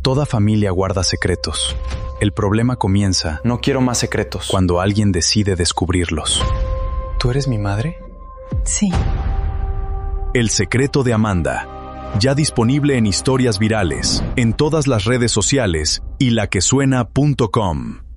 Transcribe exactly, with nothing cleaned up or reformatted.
Toda familia guarda secretos. El problema comienza No quiero más secretos. cuando alguien decide descubrirlos. ¿Tú eres mi madre? Sí. El secreto de Amanda. Ya disponible en historias virales, en todas las redes sociales y la que suena punto com.